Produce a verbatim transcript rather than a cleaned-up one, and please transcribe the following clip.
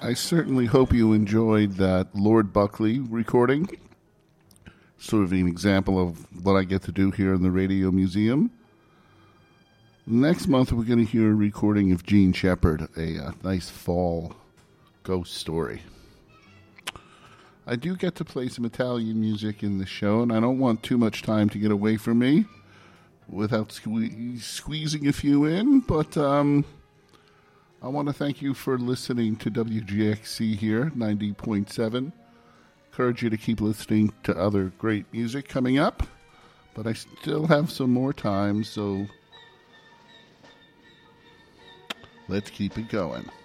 I certainly hope you enjoyed that Lord Buckley recording. Sort of an example of what I get to do here in the Radio Museum. Next month, we're going to hear a recording of Gene Shepard, a, a nice fall ghost story. I do get to play some Italian music in the show, and I don't want too much time to get away from me without sque- squeezing a few in, but um, I want to thank you for listening to W G X C here, ninety point seven. Encourage you to keep listening to other great music coming up, but I still have some more time, so let's keep it going.